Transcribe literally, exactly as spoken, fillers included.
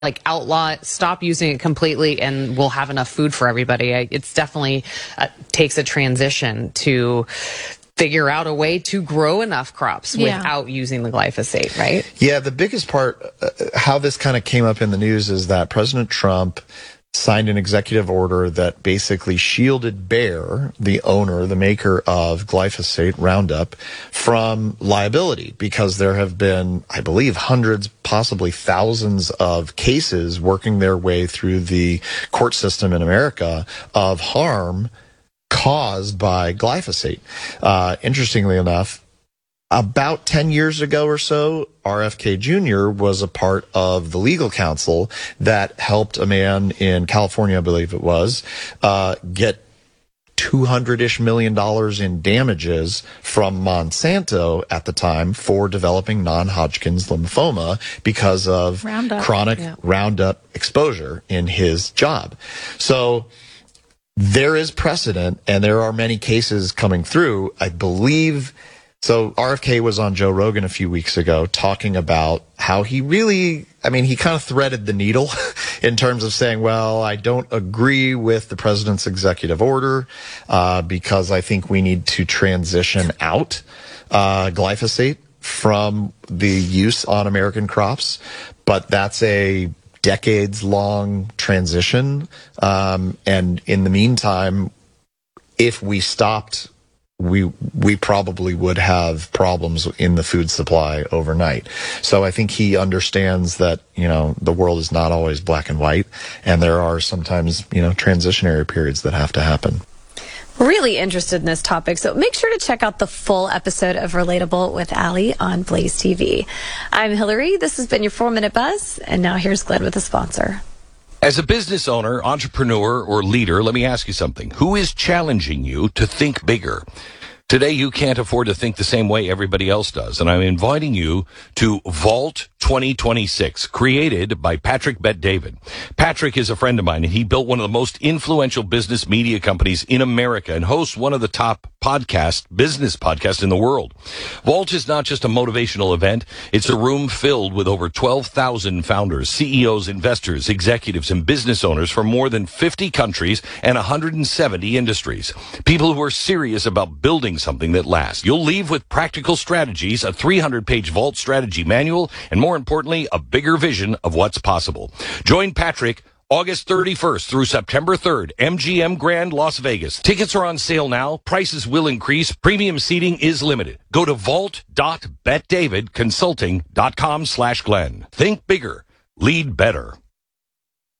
like outlaw it, stop using it completely, and we'll have enough food for everybody. I, it's definitely uh, takes a transition to figure out a way to grow enough crops Yeah. without using the glyphosate, right? Yeah, the biggest part, uh, how this kind of came up in the news is that President Trump signed an executive order that basically shielded Bayer, the owner, the maker of glyphosate Roundup, from liability because there have been, I believe, hundreds, possibly thousands of cases working their way through the court system in America of harm caused by glyphosate. Uh, interestingly enough, about ten years ago or so, R F K Junior was a part of the legal counsel that helped a man in California, I believe it was, uh, get two hundred-ish million dollars in damages from Monsanto at the time for developing non-Hodgkin's lymphoma because of Roundup. chronic Yeah. Roundup exposure in his job. So there is precedent, and there are many cases coming through. I believe... So R F K was on Joe Rogan a few weeks ago talking about how he really, I mean, he kind of threaded the needle in terms of saying, well, I don't agree with the president's executive order uh, because I think we need to transition out uh, glyphosate from the use on American crops. But that's a decades-long transition. Um, and in the meantime, if we stopped we we probably would have problems in the food supply overnight. So I think he understands that, you know, the world is not always black and white, and there are sometimes, you know, transitionary periods that have to happen. Really interested in this topic, so make sure to check out the full episode of Relatable with Allie on Blaze T V. I'm Hillary. This has been your four-minute buzz, and now here's Glenn with a sponsor. As a business owner, entrepreneur, or leader, let me ask you something. Who is challenging you to think bigger? Today, you can't afford to think the same way everybody else does, and I'm inviting you to Vault twenty twenty-six, created by Patrick Bet-David. Patrick is a friend of mine, and he built one of the most influential business media companies in America and hosts one of the top podcast, business podcasts in the world. Vault is not just a motivational event. It's a room filled with over twelve thousand founders, C E Os, investors, executives, and business owners from more than fifty countries and one hundred seventy industries. People who are serious about building something that lasts. You'll leave with practical strategies, a three hundred page Vault strategy manual, and more importantly, a bigger vision of what's possible. Join Patrick August thirty-first through September third, M G M Grand, Las Vegas. Tickets are on sale now. Prices will increase. Premium seating is limited. Go to vault dot bet david consulting dot com slash Glenn. Think bigger. Lead better.